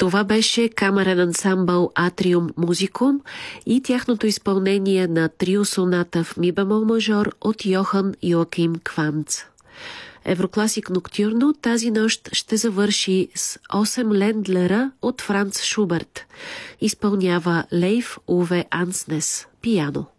Това беше камерен ансамбъл Атриум Музикум и тяхното изпълнение на трио соната в ми бемол мажор от Йохан Йоаким Квамц. Еврокласик Ноктюрно тази нощ ще завърши с 8 Лендлера от Франц Шуберт. Изпълнява Лейф Уве Анснес, пиано.